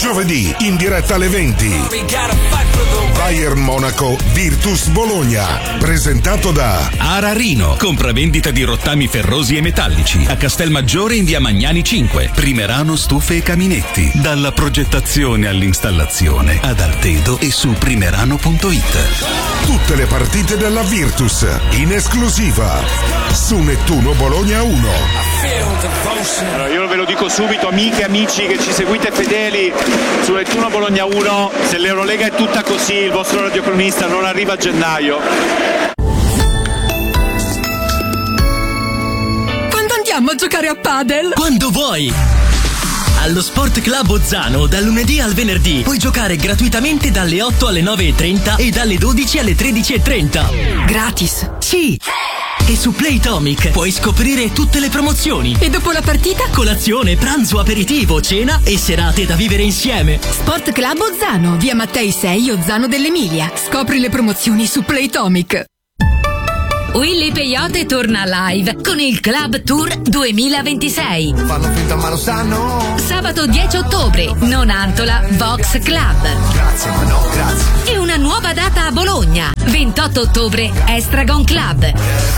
Giovedì in diretta alle 20. Bayern Monaco Virtus Bologna, presentato da Ararino, compravendita di rottami ferrosi e metallici a Castelmaggiore in via Magnani 5. Primerano stufe e caminetti, dalla progettazione all'installazione ad Altedo e su primerano.it. Tutte le partite della Virtus in esclusiva su Nettuno Bologna 1. Allora, io ve lo dico subito, amiche e amici che ci seguite fedeli su Nettuno Bologna 1, se l'Eurolega è tutta così, il vostro radiocronista non arriva a gennaio. Quando andiamo a giocare a padel? Quando vuoi! Allo Sport Club Ozzano, dal lunedì al venerdì, puoi giocare gratuitamente dalle 8 alle 9:30 e dalle 12 alle 13:30. Gratis? Sì! E su Playtomic puoi scoprire tutte le promozioni. E dopo la partita? Colazione, pranzo, aperitivo, cena e serate da vivere insieme. Sport Club Ozzano, via Mattei 6, Ozzano dell'Emilia. Scopri le promozioni su Playtomic. Willy Peyote torna live con il Club Tour 2026. Fanno finta ma lo sanno. Sabato 10 ottobre, Nonantola Vox Club. Grazie ma no, grazie. E una nuova data a Bologna, 28 ottobre, Estragon Club.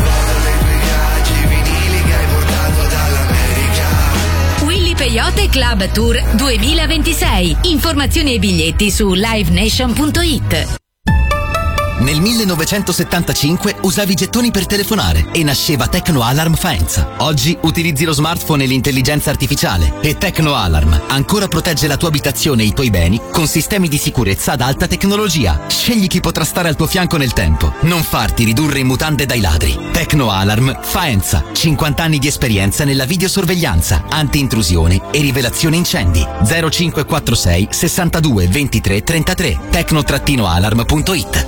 Willy Peyote Club Tour 2026. Informazioni e biglietti su livenation.it. Nel 1975 usavi i gettoni per telefonare e nasceva Tecno Alarm Faenza. Oggi utilizzi lo smartphone e l'intelligenza artificiale e Tecno Alarm ancora protegge la tua abitazione e i tuoi beni con sistemi di sicurezza ad alta tecnologia. Scegli chi potrà stare al tuo fianco nel tempo. Non farti ridurre in mutande dai ladri. Tecno Alarm Faenza. 50 anni di esperienza nella videosorveglianza, anti-intrusione e rivelazione incendi. 0546 62 23 33. Tecno-alarm.it.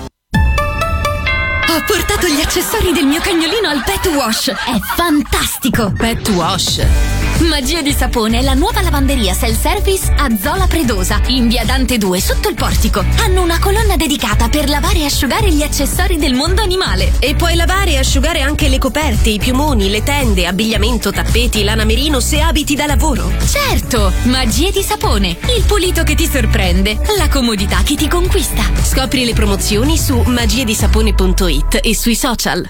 Ho portato gli accessori del mio cagnolino al Pet Wash. È fantastico! Pet Wash. Magia di sapone è la nuova lavanderia self-service a Zola Predosa, in via Dante 2, sotto il portico. Hanno una colonna dedicata per lavare e asciugare gli accessori del mondo animale. E puoi lavare e asciugare anche le coperte, i piumoni, le tende, abbigliamento, tappeti, lana merino se abiti da lavoro. Certo! Magie di sapone, il pulito che ti sorprende, la comodità che ti conquista. Scopri le promozioni su magiedisapone.it e sui social.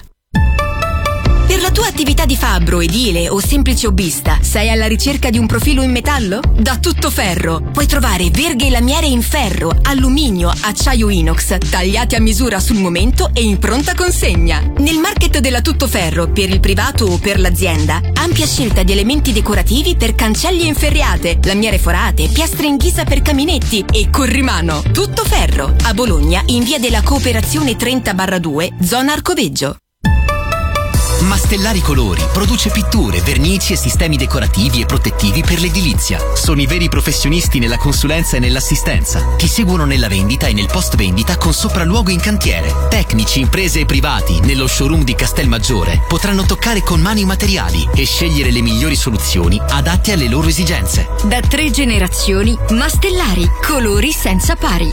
Per la tua attività di fabbro, edile o semplice hobbista, sei alla ricerca di un profilo in metallo? Da Tuttoferro puoi trovare verghe e lamiere in ferro, alluminio, acciaio inox, tagliati a misura sul momento e in pronta consegna. Nel market della Tuttoferro, per il privato o per l'azienda, ampia scelta di elementi decorativi per cancelli e inferriate, lamiere forate, piastre in ghisa per caminetti e corrimano. Tuttoferro, a Bologna, in via della Cooperazione 30/2, zona Arcoveggio. Mastellari Colori produce pitture, vernici e sistemi decorativi e protettivi per l'edilizia. Sono i veri professionisti nella consulenza e nell'assistenza. Ti seguono nella vendita e nel post vendita con sopralluogo in cantiere. Tecnici, imprese e privati nello showroom di Castelmaggiore potranno toccare con mano i materiali e scegliere le migliori soluzioni adatte alle loro esigenze. Da 3 generazioni, Mastellari, colori senza pari.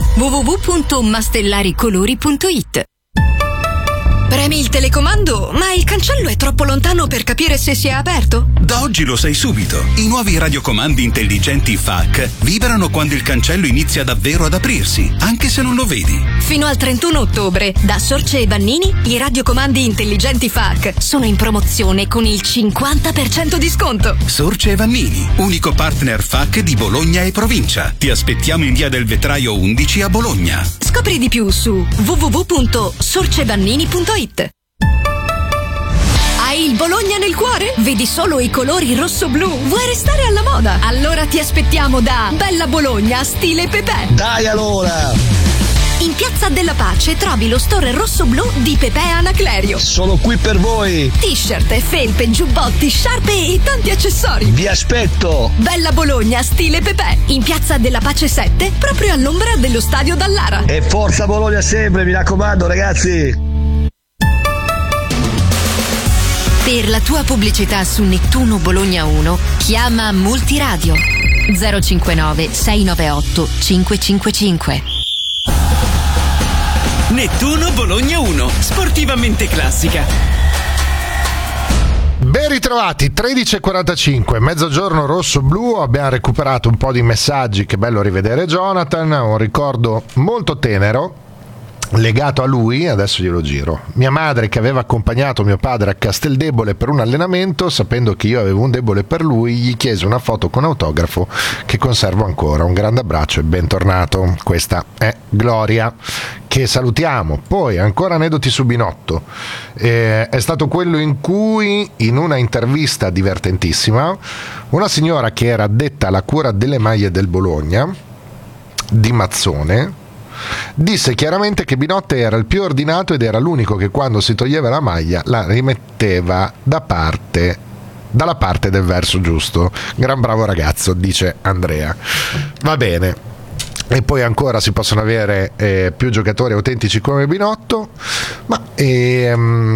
www.mastellaricolori.it. Premi il telecomando, ma il cancello è troppo lontano per capire se si è aperto? Da oggi lo sai subito. I nuovi radiocomandi intelligenti FAC vibrano quando il cancello inizia davvero ad aprirsi, anche se non lo vedi. Fino al 31 ottobre, da Sorce e Vannini, i radiocomandi intelligenti FAC sono in promozione con il 50% di sconto. Sorce e Vannini, unico partner FAC di Bologna e provincia. Ti aspettiamo in via del Vetraio 11 a Bologna. Scopri di più su www.sorcevannini.it. Hai il Bologna nel cuore? Vedi solo i colori rosso-blu? Vuoi restare alla moda? Allora ti aspettiamo da Bella Bologna stile Pepe. Dai allora! In Piazza della Pace trovi lo store rosso-blu di Pepe Anaclerio. Sono qui per voi! T-shirt, felpe, giubbotti, sciarpe e tanti accessori. Vi aspetto! Bella Bologna stile Pepe. In Piazza della Pace 7, proprio all'ombra dello stadio Dallara. E forza Bologna sempre, mi raccomando ragazzi! Per la tua pubblicità su Nettuno Bologna 1, chiama Multiradio 059 698 555. Nettuno Bologna 1, sportivamente classica. Ben ritrovati, 13.45, mezzogiorno rosso-blu, abbiamo recuperato un po' di messaggi, che bello rivedere Jonathan, un ricordo molto tenero legato a lui, adesso glielo giro. Mia madre che aveva accompagnato mio padre a Casteldebole per un allenamento, sapendo che io avevo un debole per lui, gli chiese una foto con autografo che conservo ancora. Un grande abbraccio e bentornato. Questa è Gloria, che salutiamo. Poi ancora aneddoti su Binotto, è stato quello in cui, in una intervista divertentissima, una signora che era addetta alla cura delle maglie del Bologna di Mazzone disse chiaramente che Binotto era il più ordinato ed era l'unico che quando si toglieva la maglia la rimetteva dalla parte del verso giusto. Gran bravo ragazzo, dice Andrea. Va bene. E poi ancora si possono avere più giocatori autentici come Binotto, ma ce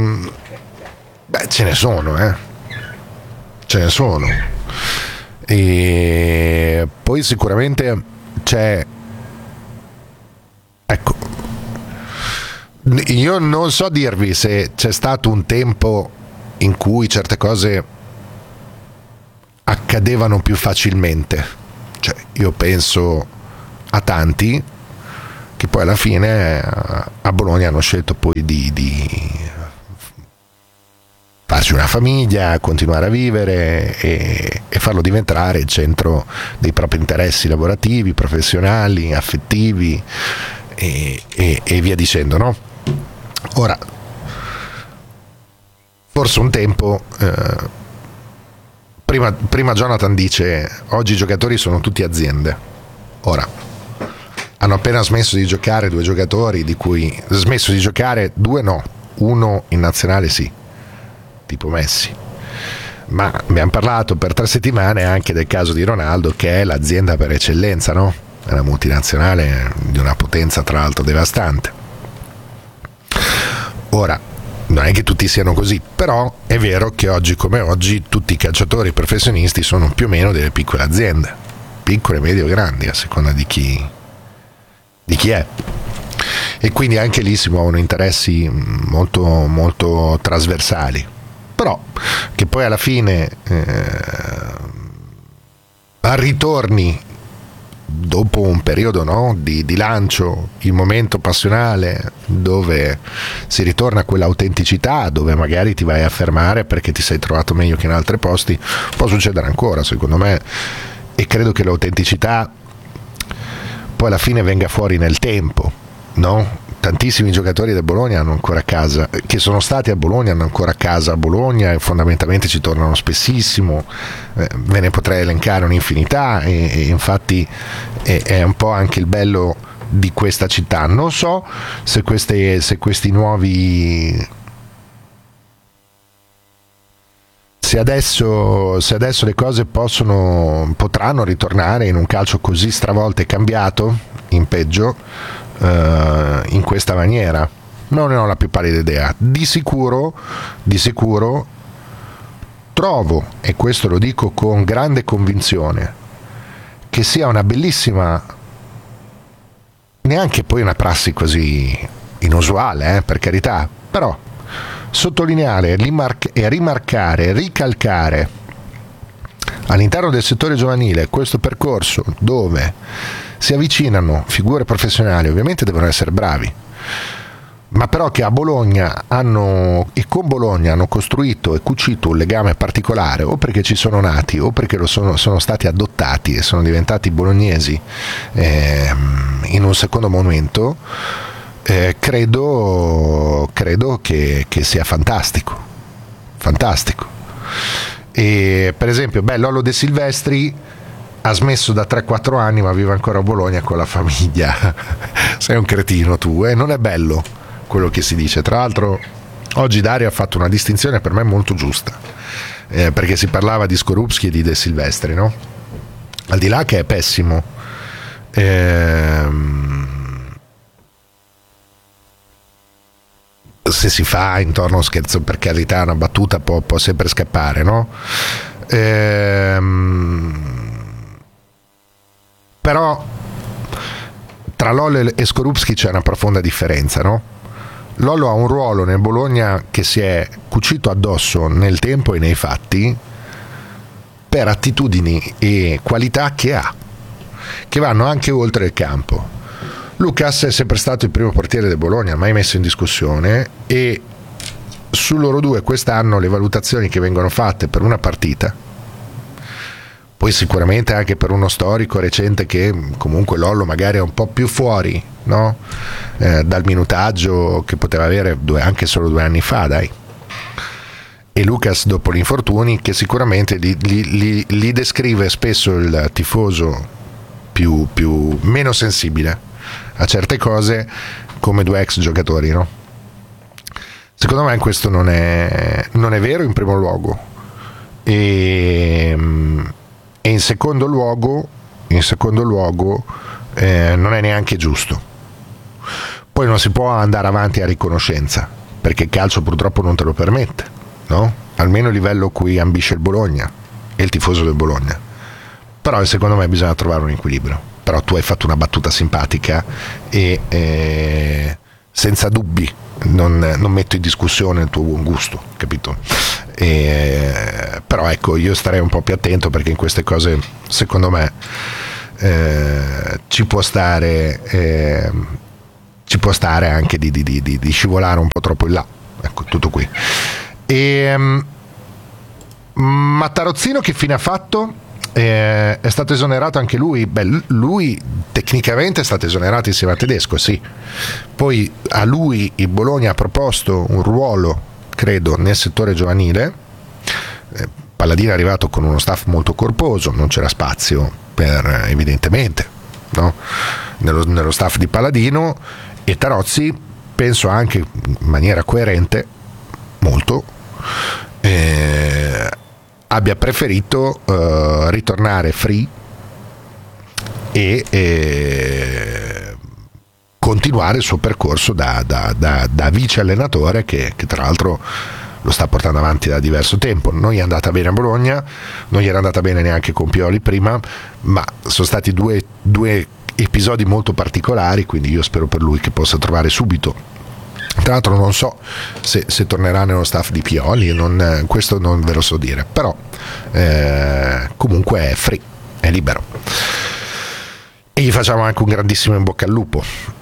ne sono, ce ne sono. E poi sicuramente c'è, ecco, io non so dirvi se c'è stato un tempo in cui certe cose accadevano più facilmente, cioè io penso a tanti che poi alla fine a Bologna hanno scelto poi di farsi una famiglia, continuare a vivere e farlo diventare il centro dei propri interessi lavorativi, professionali, affettivi e via dicendo, no? Ora, forse un tempo prima Jonathan dice oggi i giocatori sono tutti aziende. Ora hanno appena smesso di giocare due giocatori, di cui smesso di giocare due, no, uno in nazionale sì, tipo Messi, ma abbiamo parlato per 3 settimane anche del caso di Ronaldo, che è l'azienda per eccellenza, no? È una multinazionale di una potenza tra l'altro devastante. Ora, non è che tutti siano così, però è vero che oggi come oggi tutti i calciatori professionisti sono più o meno delle piccole aziende, piccole, medio, grandi, a seconda di chi è. E quindi anche lì si muovono interessi molto, molto trasversali, però che poi alla fine ritorni dopo un periodo, no, di lancio, il momento passionale dove si ritorna a quell'autenticità, dove magari ti vai a fermare perché ti sei trovato meglio che in altri posti, può succedere ancora secondo me, e credo che l'autenticità poi alla fine venga fuori nel tempo, no? Tantissimi giocatori del Bologna hanno ancora casa, che sono stati a Bologna, hanno ancora casa a Bologna e fondamentalmente ci tornano spessissimo, ve ne potrei elencare un'infinità e infatti è un po' anche il bello di questa città. Non so se questi nuovi, se adesso le cose potranno ritornare in un calcio così stravolto e cambiato in peggio, in questa maniera non ne ho la più pallida idea. Di sicuro trovo, e questo lo dico con grande convinzione, che sia una bellissima, neanche poi una prassi così inusuale, per carità, però sottolineare e rimarcare, ricalcare all'interno del settore giovanile questo percorso dove si avvicinano figure professionali, ovviamente devono essere bravi, ma però che a Bologna e con Bologna hanno costruito e cucito un legame particolare, o perché ci sono nati o perché sono stati adottati e sono diventati bolognesi in un secondo momento. Credo che sia fantastico. E per esempio Lollo De Silvestri ha smesso da 3-4 anni ma vive ancora a Bologna con la famiglia. Sei un cretino tu, non è bello quello che si dice. Tra l'altro oggi Dario ha fatto una distinzione per me molto giusta, perché si parlava di Skorupski e di De Silvestri, no? Al di là che è pessimo, se si fa intorno a un scherzo, per carità, una battuta può sempre scappare, no? Però tra Lollo e Skorupski c'è una profonda differenza, no? Lollo ha un ruolo nel Bologna che si è cucito addosso nel tempo e nei fatti per attitudini e qualità che ha, che vanno anche oltre il campo. Lucas è sempre stato il primo portiere del Bologna, mai messo in discussione, e su loro due quest'anno le valutazioni che vengono fatte per una partita, poi sicuramente anche per uno storico recente che comunque Lollo magari è un po' più fuori, no? Dal minutaggio che poteva avere anche solo 2 anni fa, dai. E Lucas dopo gli infortuni, che sicuramente li descrive spesso il tifoso più meno sensibile a certe cose come 2 ex giocatori, no? Secondo me questo non è vero in primo luogo, e in secondo luogo non è neanche giusto. Poi non si può andare avanti a riconoscenza, perché il calcio purtroppo non te lo permette, no? Almeno il livello cui ambisce il Bologna e il tifoso del Bologna. Però secondo me bisogna trovare un equilibrio. Però tu hai fatto una battuta simpatica e senza dubbi non metto in discussione il tuo buon gusto, capito? Però ecco, io starei un po' più attento, perché in queste cose secondo me ci può stare anche di scivolare un po' troppo in là. Ecco, tutto qui. Mattarozzino che fine ha fatto? È stato esonerato anche lui. Lui tecnicamente è stato esonerato insieme a Tedesco, sì. Poi a lui il Bologna ha proposto un ruolo, credo, nel settore giovanile. Palladino è arrivato con uno staff molto corposo, non c'era spazio per, evidentemente, no? nello staff di Palladino, e Tarozzi penso anche in maniera coerente molto abbia preferito ritornare free e continuare il suo percorso da vice allenatore che tra l'altro lo sta portando avanti da diverso tempo. Non gli è andata bene a Bologna, non gli era andata bene neanche con Pioli prima, ma sono stati due episodi molto particolari, quindi io spero per lui che possa trovare subito. Tra l'altro non so se tornerà nello staff di Pioli, questo non ve lo so dire, però comunque è free, è libero, e gli facciamo anche un grandissimo in bocca al lupo.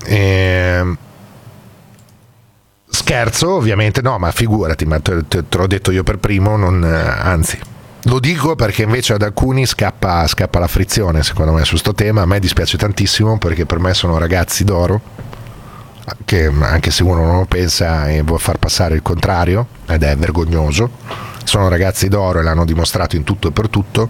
Scherzo ovviamente, no, ma figurati, ma te l'ho detto io per primo, anzi lo dico perché invece ad alcuni scappa la frizione secondo me su sto tema. A me dispiace tantissimo, perché per me sono ragazzi d'oro, che anche se uno non lo pensa e vuol far passare il contrario, ed è vergognoso, sono ragazzi d'oro e l'hanno dimostrato in tutto e per tutto,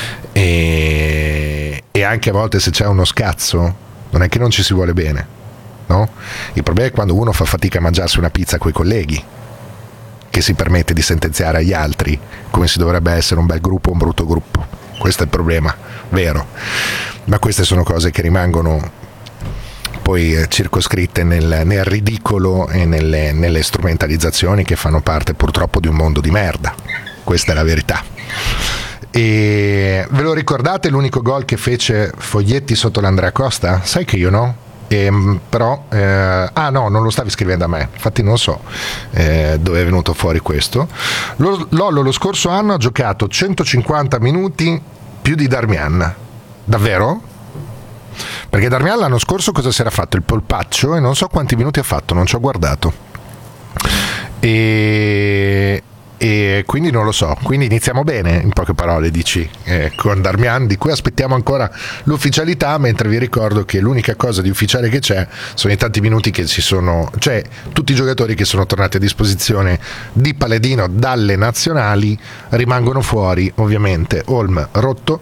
e anche a volte se c'è uno scazzo non è che non ci si vuole bene, no? Il problema è quando uno fa fatica a mangiarsi una pizza coi colleghi, che si permette di sentenziare agli altri come se dovrebbe essere un bel gruppo o un brutto gruppo. Questo è il problema vero, ma queste sono cose che rimangono poi circoscritte nel ridicolo e nelle strumentalizzazioni che fanno parte purtroppo di un mondo di merda. Questa è la verità. E ve lo ricordate l'unico gol che fece Foglietti sotto l'Andrea Costa? Sai che io no? Però no, non lo stavi scrivendo a me, infatti non so dove è venuto fuori questo. Lollo lo scorso anno ha giocato 150 minuti più di Darmian. Davvero? Perché Darmian l'anno scorso cosa si era fatto? Il polpaccio, e non so quanti minuti ha fatto, non ci ho guardato, e quindi non lo so. Quindi iniziamo bene, in poche parole, dici, con Darmian, di cui aspettiamo ancora l'ufficialità, mentre vi ricordo che l'unica cosa di ufficiale che c'è sono i tanti minuti che ci sono, cioè tutti i giocatori che sono tornati a disposizione di Palladino dalle nazionali. Rimangono fuori ovviamente Holm rotto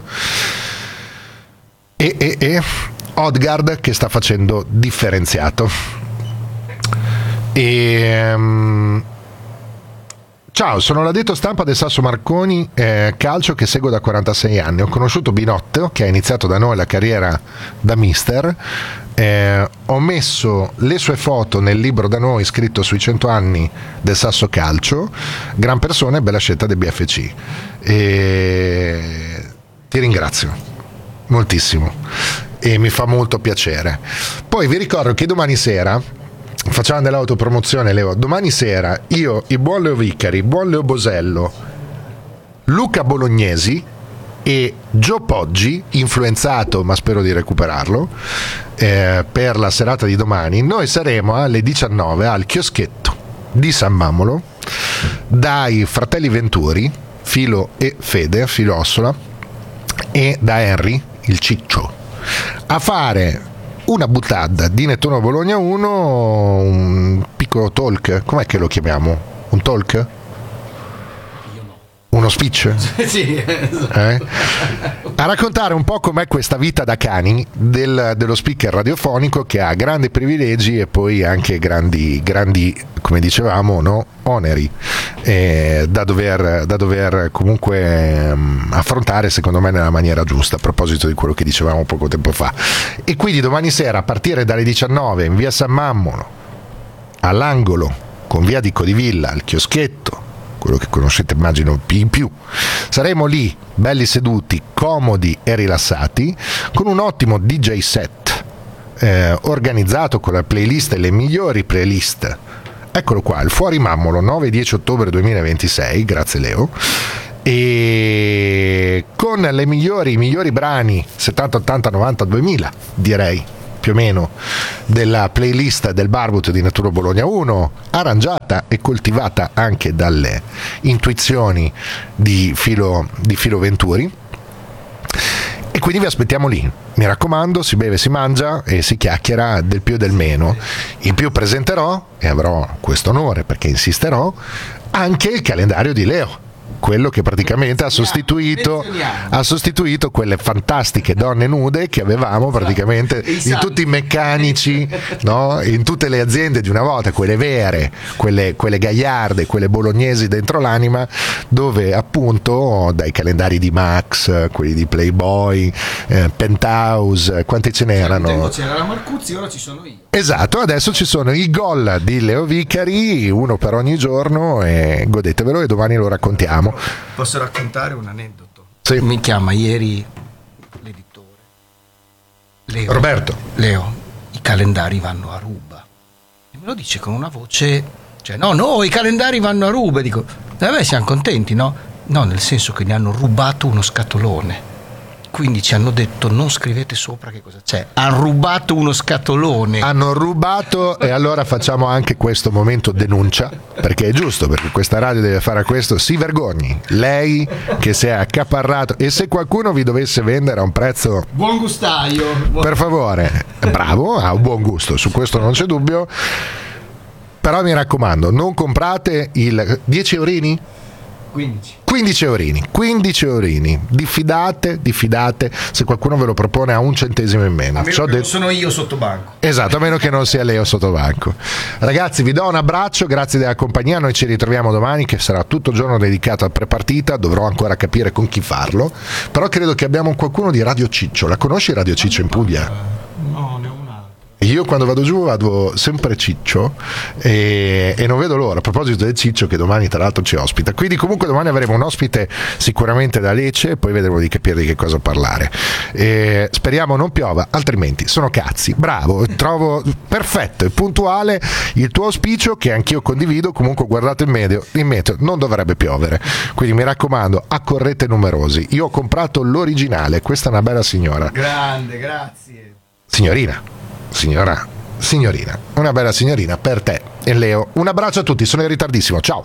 e Odgaard che sta facendo differenziato. Ciao, sono l'addetto stampa del Sasso Marconi calcio che seguo da 46 anni. Ho conosciuto Binotto, che ha iniziato da noi la carriera da mister. Ho messo le sue foto nel libro da noi scritto sui 100 anni del Sasso Calcio. Gran persona e bella scelta del BFC. Ti ringrazio moltissimo e mi fa molto piacere. Poi vi ricordo che domani sera facciamo dell'autopromozione, Leo. Domani sera io, il buon Leo Vicari, buon Leo Bosello, Luca Bolognesi e Gio Poggi, influenzato ma spero di recuperarlo, per la serata di domani. Noi saremo alle 19 al chioschetto di San Mamolo dai fratelli Venturi, Filo e Fede, Filo Ossola, e da Henry, il ciccio, a fare una buttata di Nettuno Bologna 1, un piccolo talk, com'è che lo chiamiamo? Un talk? Uno speech? Sì. A raccontare un po' com'è questa vita da cani dello speaker radiofonico, che ha grandi privilegi e poi anche grandi come dicevamo, no? Oneri da dover comunque affrontare, secondo me, nella maniera giusta, a proposito di quello che dicevamo poco tempo fa. E quindi domani sera, a partire dalle 19, in via San Mammolo, all'angolo con via di Codivilla, al chioschetto, quello che conoscete immagino più, saremo lì belli seduti, comodi e rilassati, con un ottimo DJ set organizzato con la playlist e le migliori playlist. Eccolo qua, il Fuori Mammolo, 9 e 10 ottobre 2026, grazie Leo, e con i migliori brani 70, 80, 90, 2000 direi, più o meno, della playlist del Barbut di Nettuno Bologna 1, arrangiata e coltivata anche dalle intuizioni di Filo Venturi. E quindi vi aspettiamo lì, mi raccomando, si beve, si mangia e si chiacchiera del più e del meno. In più presenterò, e avrò questo onore perché insisterò, anche il calendario di Leo, quello che praticamente ha sostituito quelle fantastiche donne nude che avevamo praticamente in tutti i meccanici, no? In tutte le aziende di una volta, quelle vere, quelle gagliarde, quelle bolognesi dentro l'anima, dove appunto dai calendari di Max, quelli di Playboy, Penthouse, quanti ce n'erano? C'era la Marcuzzi, ora ci sono io. Esatto, adesso ci sono i gol di Leo Vicari, uno per ogni giorno, e godetevelo e domani lo raccontiamo. Posso raccontare un aneddoto? Sì. Mi chiama ieri l'editore. Leo, Roberto. Leo, i calendari vanno a ruba. E me lo dice con una voce, cioè no, i calendari vanno a ruba. Dico, beh, siamo contenti, no? No, nel senso che ne hanno rubato uno scatolone. Quindi ci hanno detto non scrivete sopra che cosa c'è. Hanno rubato uno scatolone. Hanno rubato, e allora facciamo anche questo momento denuncia, perché è giusto, perché questa radio deve fare questo. Si vergogni, lei che si è accaparrato, e se qualcuno vi dovesse vendere a un prezzo buon gustaio, per favore, bravo, ha un buon gusto, su questo non c'è dubbio, però mi raccomando, non comprate il 10 eurini? 15 eurini, diffidate, se qualcuno ve lo propone a un centesimo in meno. A meno che non sono io sotto banco. Esatto, a meno che non sia Leo sotto banco. Ragazzi, vi do un abbraccio, grazie della compagnia, noi ci ritroviamo domani, che sarà tutto il giorno dedicato al prepartita, dovrò ancora capire con chi farlo, però credo che abbiamo qualcuno di Radio Ciccio. La conosci Radio Ciccio in Puglia? No, ne ho una. Io quando vado giù vado sempre Ciccio e non vedo l'ora, a proposito del Ciccio che domani tra l'altro ci ospita. Quindi comunque domani avremo un ospite sicuramente da Lecce e poi vedremo di capire di che cosa parlare. Speriamo non piova, altrimenti sono cazzi. Bravo, trovo perfetto e puntuale il tuo auspicio, che anch'io condivido. Comunque guardate il meteo non dovrebbe piovere, quindi mi raccomando, accorrete numerosi. Io ho comprato l'originale, questa è una bella signora. Grande, grazie. Signorina, una bella signorina per te e Leo. Un abbraccio a tutti, sono in ritardissimo, ciao.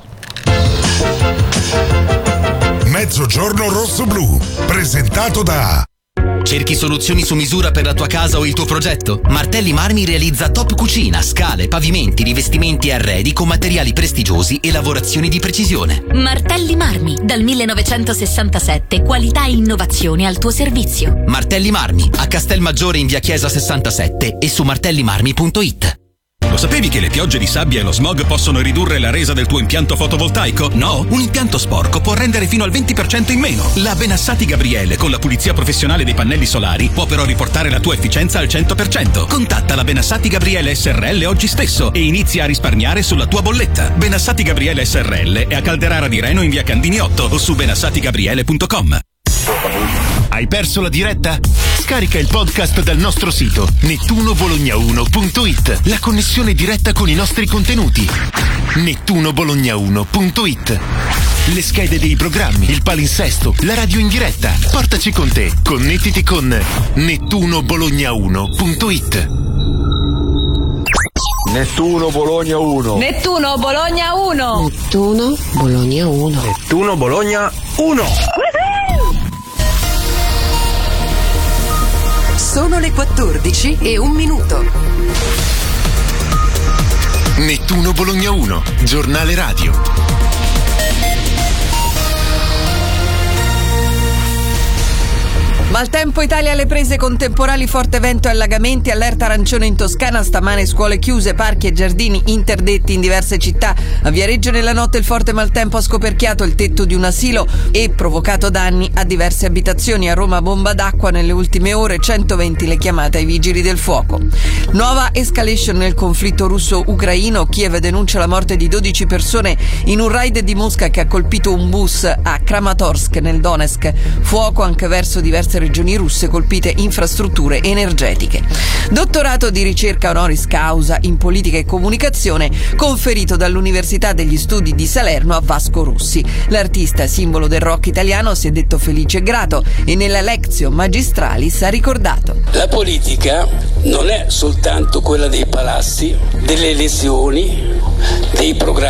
Mezzogiorno rosso-blu, presentato da... Cerchi soluzioni su misura per la tua casa o il tuo progetto? Martelli Marmi realizza top cucina, scale, pavimenti, rivestimenti e arredi con materiali prestigiosi e lavorazioni di precisione. Martelli Marmi, dal 1967, qualità e innovazione al tuo servizio. Martelli Marmi, a Castelmaggiore in via Chiesa 67 e su martellimarmi.it. Lo sapevi che le piogge di sabbia e lo smog possono ridurre la resa del tuo impianto fotovoltaico? No? Un impianto sporco può rendere fino al 20% in meno. La Benassati Gabriele, con la pulizia professionale dei pannelli solari, può però riportare la tua efficienza al 100%. Contatta la Benassati Gabriele SRL oggi stesso e inizia a risparmiare sulla tua bolletta. Benassati Gabriele SRL è a Calderara di Reno in via Candini 8 o su benassatigabriele.com. Hai perso la diretta? Scarica il podcast dal nostro sito nettunobologna1.it. La connessione diretta con i nostri contenuti. nettunobologna1.it. Le schede dei programmi, il palinsesto, la radio in diretta. Portaci con te. Connettiti con nettunobologna1.it. Nettuno Bologna 1. Nettuno Bologna 1. Nettuno Bologna 1. Nettuno Bologna 1. Sono le 14:01. Nettuno Bologna 1, giornale radio. Maltempo Italia alle prese con temporali, forte vento e allagamenti, allerta arancione in Toscana, stamane scuole chiuse, parchi e giardini interdetti in diverse città. A Viareggio nella notte il forte maltempo ha scoperchiato il tetto di un asilo e provocato danni a diverse abitazioni. A Roma bomba d'acqua nelle ultime ore, 120 le chiamate ai vigili del fuoco. Nuova escalation nel conflitto russo-ucraino, Kiev denuncia la morte di 12 persone in un raid di Mosca che ha colpito un bus a Kramatorsk nel Donetsk. Fuoco anche verso diverse regioni russe colpite infrastrutture energetiche. Dottorato di ricerca honoris causa in politica e comunicazione conferito dall'Università degli Studi di Salerno a Vasco Rossi. L'artista simbolo del rock italiano si è detto felice e grato e nella Lectio Magistralis ha ricordato: la politica non è soltanto quella dei palazzi, delle elezioni, dei programmi.